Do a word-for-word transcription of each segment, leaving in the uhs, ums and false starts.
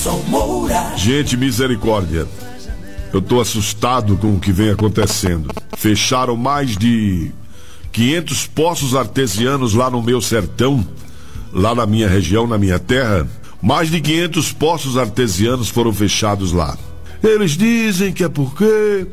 Edson Moura. Gente, misericórdia. Eu tô assustado com o que vem acontecendo. Fecharam mais de quinhentos poços artesianos lá no meu sertão, lá na minha região, na minha terra. Mais de quinhentos poços artesianos foram fechados lá. Eles dizem que é porque...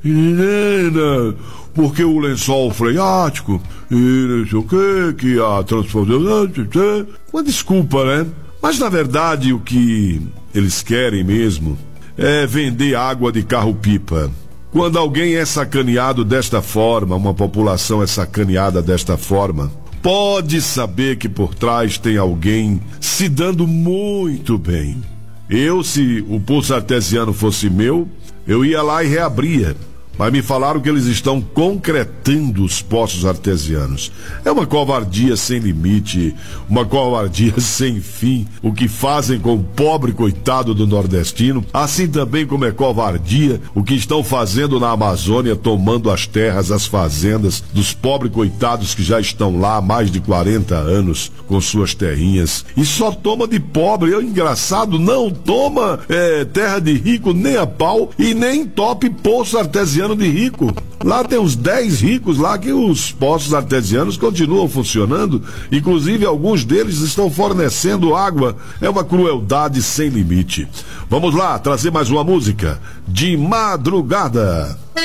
porque o lençol freático e não sei o que, que a transformação... Uma desculpa, né? Mas na verdade o que eles querem mesmo é vender água de carro-pipa. Quando alguém é sacaneado desta forma, uma população é sacaneada desta forma, pode saber que por trás tem alguém se dando muito bem. Eu, se o poço artesiano fosse meu, eu ia lá e reabria. Mas me falaram que eles estão concretando os poços artesianos. É uma covardia sem limite, uma covardia sem fim, o que fazem com o pobre coitado do nordestino, assim também como é covardia o que estão fazendo na Amazônia, tomando as terras, as fazendas dos pobres coitados que já estão lá há mais de quarenta anos com suas terrinhas. E só toma de pobre. É engraçado, não toma é, terra de rico nem a pau e nem top poço artesiano de rico. Lá tem uns dez ricos lá que os poços artesianos continuam funcionando, inclusive alguns deles estão fornecendo água. É uma crueldade sem limite. Vamos lá, trazer mais uma música de madrugada.